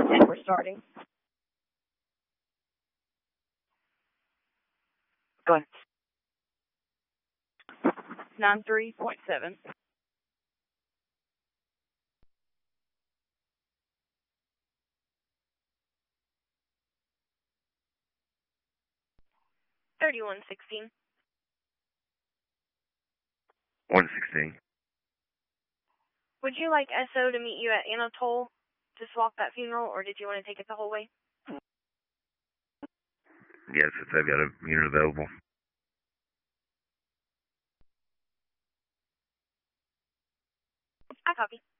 And we're starting. Go ahead. 93.7. $31.16. 116. Would you like SO to meet you at Anatole to swap that funeral, or did you want to take it the whole way? Yes, if they've got a unit available. I copy.